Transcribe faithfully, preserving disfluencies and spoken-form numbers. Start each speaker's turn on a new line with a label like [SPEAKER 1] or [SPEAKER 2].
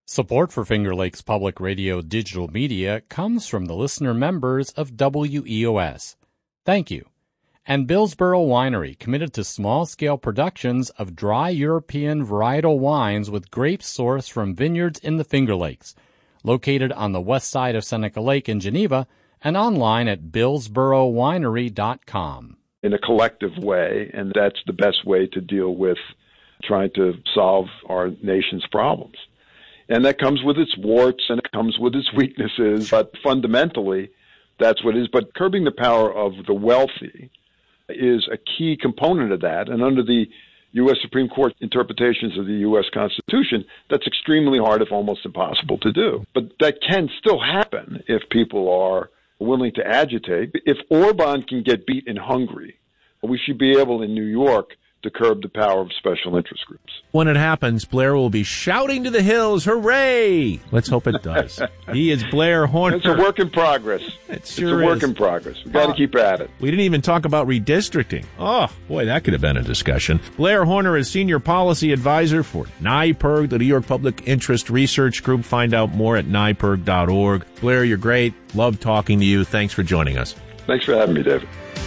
[SPEAKER 1] Support for Finger Lakes Public Radio digital media comes from the listener members of W E O S. Thank you. And Billsboro Winery, committed to small-scale productions of dry European varietal wines with grapes sourced from vineyards in the Finger Lakes, located on the west side of Seneca Lake in Geneva, and online at billsboro winery dot com.
[SPEAKER 2] In a collective way, and that's the best way to deal with trying to solve our nation's problems. And that comes with its warts and it comes with its weaknesses, but fundamentally, that's what it is. But curbing the power of the wealthy is a key component of that. And under the U S Supreme Court interpretations of the U S Constitution, that's extremely hard, if almost impossible to do. But that can still happen if people are willing to agitate. If Orban can get beat in Hungary, we should be able in New York to curb the power of special interest groups.
[SPEAKER 3] When it happens, Blair will be shouting to the hills, hooray! Let's hope it does. He is Blair Horner.
[SPEAKER 2] It's a work in progress.
[SPEAKER 3] It sure
[SPEAKER 2] it's a work
[SPEAKER 3] is.
[SPEAKER 2] in progress. We've got to uh, keep at it.
[SPEAKER 3] We didn't even talk about redistricting. Oh, boy, that could have been a discussion. Blair Horner is Senior Policy Advisor for NYPIRG, the New York Public Interest Research Group. Find out more at N Y P I R G dot org. Blair, you're great. Love talking to you. Thanks for joining us.
[SPEAKER 2] Thanks for having me, David.